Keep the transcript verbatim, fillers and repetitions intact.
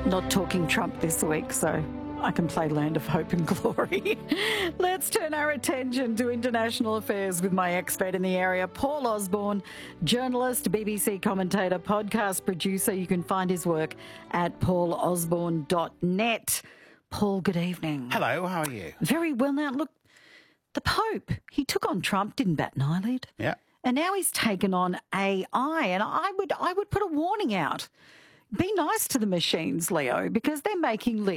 Not talking Trump this week, so I can play Land of Hope and Glory. Let's turn our attention to international affairs with my expert in the area, Paul Osborne, journalist, B B C commentator, podcast producer. You can find his work at paul osborne dot net. Paul, good evening. Hello, how are you? Very well. Now, look, the Pope, he took on Trump, didn't bat an eyelid. Yeah. And now he's taken on A I, and I would I would put a warning out. Be nice to the machines, Leo, because they're making lists.